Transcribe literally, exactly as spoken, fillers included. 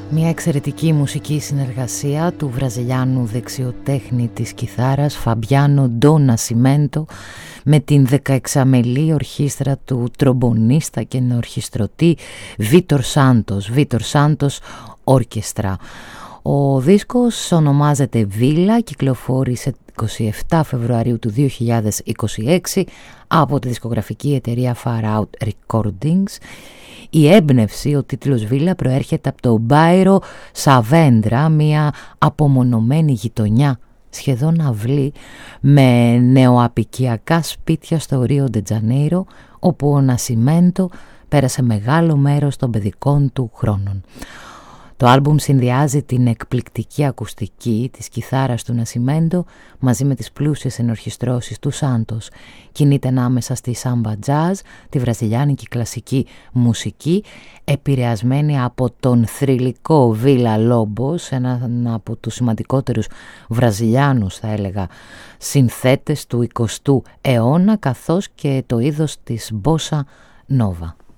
Μια εξαιρετική μουσική συνεργασία του βραζιλιάνου δεξιοτέχνη της κιθάρας Φαμπιάνο Ντο Νασιμέντο με την δεκαεξαμελή ορχήστρα του τρομπονίστα και ορχιστρωτή Βίτορ Σάντος, Βίτορ Σάντος Όρκεστρα. Ο δίσκος ονομάζεται Βίλα, κυκλοφόρησε είκοσι επτά Φεβρουαρίου του δύο χιλιάδες είκοσι έξι από τη δισκογραφική εταιρεία Far Out Recordings. Η έμπνευση, ο τίτλος Βίλα, προέρχεται από το Μπάιρο Σαβέντρα, μια απομονωμένη γειτονιά, σχεδόν αυλή, με νεοαπικιακά σπίτια στο Ρίο ντε Τζανέιρο, όπου ο Νασιμέντο πέρασε μεγάλο μέρος των παιδικών του χρόνων. Το άλμπουμ συνδυάζει την εκπληκτική ακουστική της κιθάρας του Νασιμέντο μαζί με τις πλούσιες ενορχιστρώσεις του Σάντος. Κινείται ανάμεσα στη σάμπα τζάζ, τη βραζιλιάνικη κλασική μουσική, επηρεασμένη από τον θρυλικό Βίλα Λόμπος, έναν από τους σημαντικότερους βραζιλιάνους, θα έλεγα, συνθέτες του εικοστού αιώνα, καθώς και το είδος της Μπόσα Νόβα.